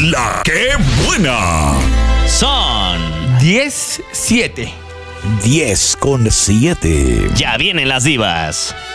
La que buena. Son 10-7. 10 con 7. Ya vienen las divas.